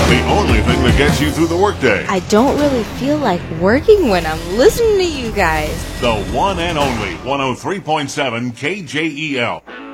The only thing that gets you through the workday. I don't really feel like working when I'm listening to you guys. The one and only 103.7 KJEL.